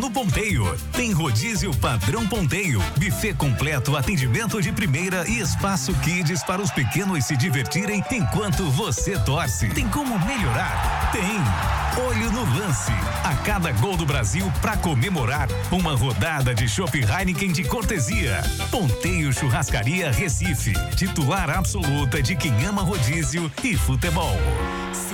no Ponteio. Tem rodízio padrão Ponteio, buffet completo, atendimento de primeira e espaço kids para os pequenos se divertirem enquanto você torce. Tem como melhorar? Tem. Olho no lance. A cada gol do Brasil, pra comemorar, uma rodada de chopp Heineken de cortesia. Ponteio Churrascaria Recife, titular absoluta de quem ama rodízio e futebol.